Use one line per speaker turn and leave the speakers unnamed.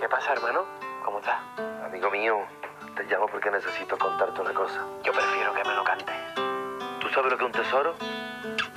¿Qué pasa, hermano? ¿Cómo estás?
Amigo mío, te llamo porque necesito contarte una cosa.
Yo prefiero que me lo cantes.
¿Tú sabes lo que es un tesoro?